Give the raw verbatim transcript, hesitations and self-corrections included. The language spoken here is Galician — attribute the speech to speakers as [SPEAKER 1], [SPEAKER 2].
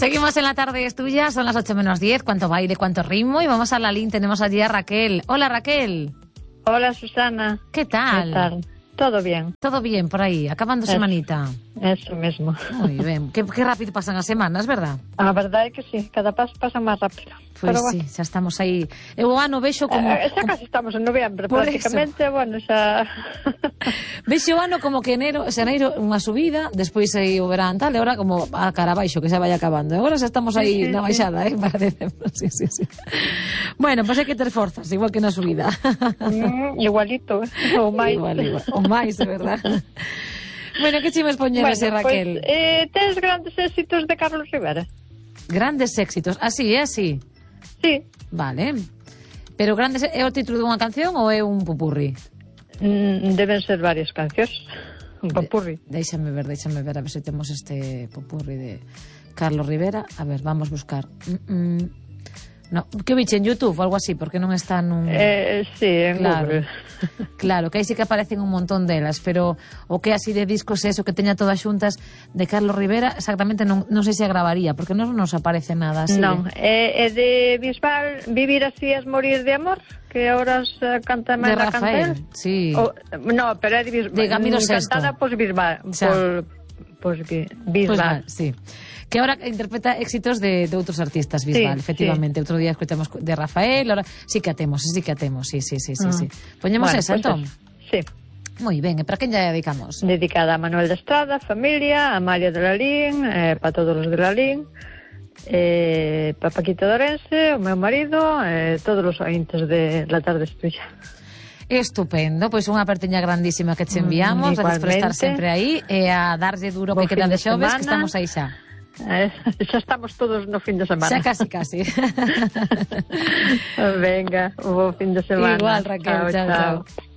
[SPEAKER 1] Seguimos en La tarde es tuya, son las ocho menos diez, cuánto baile, cuánto ritmo, y vamos a la línea, tenemos allí a Raquel. Hola, Raquel.
[SPEAKER 2] Hola, Susana.
[SPEAKER 1] ¿Qué tal?
[SPEAKER 2] ¿Qué tal? Todo bien.
[SPEAKER 1] Todo bien por aí, acabando
[SPEAKER 2] Eso,
[SPEAKER 1] semanita.
[SPEAKER 2] Eso mesmo.
[SPEAKER 1] Moi ben, que, que rápido pasan as semanas, verdad?
[SPEAKER 2] A verdade é que sí, cada paso pasa máis rápido.
[SPEAKER 1] Pois
[SPEAKER 2] Pero
[SPEAKER 1] sí,
[SPEAKER 2] bueno.
[SPEAKER 1] xa estamos aí. Eu o ano vexo como...
[SPEAKER 2] Eh, xa casi estamos en noviembre,
[SPEAKER 1] Por
[SPEAKER 2] prácticamente, eso. Bueno, xa...
[SPEAKER 1] Vexo o ano como que enero, xaneiro unha subida, despois aí o verán tal, e agora como a cara baixo, que xa vai acabando. Agora xa estamos aí
[SPEAKER 2] sí, sí,
[SPEAKER 1] na baixada, sí. eh, para decembro. Sí, sí, sí. Bueno, pois pues hai que ter forzas, igual que na subida.
[SPEAKER 2] Mm, igualito, eh? ou máis.
[SPEAKER 1] Igual, igual. O máis, é verdad. Bueno, que chimes poñer
[SPEAKER 2] Bueno,
[SPEAKER 1] ese, Raquel?
[SPEAKER 2] Pues, eh, tens grandes éxitos de Carlos Rivera?
[SPEAKER 1] Grandes éxitos. Así, é así?
[SPEAKER 2] Sí.
[SPEAKER 1] Vale. Pero grandes é o título dunha canción ou é un pupurri?
[SPEAKER 2] Mm, deben ser varias cancións. Un popurri.
[SPEAKER 1] De, deixame ver, deixame ver a ver se temos este popurri de Carlos Rivera. A ver, vamos buscar. Mm -mm. No, que biche en YouTube ou algo así, porque non está nun...
[SPEAKER 2] Eh, sí, en
[SPEAKER 1] claro,
[SPEAKER 2] Google.
[SPEAKER 1] Claro, que aí sí que aparecen un montón delas, pero o que así de discos é eso que teña todas xuntas de Carlos Rivera, exactamente non, non sei se gravaría, porque non nos aparece nada así.
[SPEAKER 2] Non,
[SPEAKER 1] de...
[SPEAKER 2] é, é de Bisbal, Vivir así es morir de amor, que ahora se canta máis
[SPEAKER 1] de
[SPEAKER 2] na
[SPEAKER 1] Rafael,
[SPEAKER 2] canta
[SPEAKER 1] sí.
[SPEAKER 2] o, no, pero é de Bisbal.
[SPEAKER 1] De Camilo Sesto.
[SPEAKER 2] Cantada por Bisbal. Por, por Bisbal.
[SPEAKER 1] Pues, sí. Que ahora interpreta éxitos de, de outros artistas, Bisbal, sí, efectivamente. Sí. Outro día escoitamos de Rafael, ahora sí que atemos, sí que atemos, sí, sí, sí, sí, uh -huh. sí. Poñemos bueno, esa, pues entón?
[SPEAKER 2] Sí.
[SPEAKER 1] Moi ben, e para quen lla dedicamos?
[SPEAKER 2] Dedicada a Manuel de Estrada, familia, a María de Lalín, eh, para todos os de Lalín, eh, para Paquita Dorense, o meu marido, eh, todos os ointes de La tarde es tuya.
[SPEAKER 1] Estupendo, pois unha apertiña grandísima que che enviamos, mm, gracias por estar sempre aí e a darlle duro que queda de xoves, que estamos aí xa.
[SPEAKER 2] Eh, xa estamos todos no fin de semana.
[SPEAKER 1] Xa casi, casi.
[SPEAKER 2] Venga, un bo fin de semana.
[SPEAKER 1] Igual, Raquel, chao, chao. chao.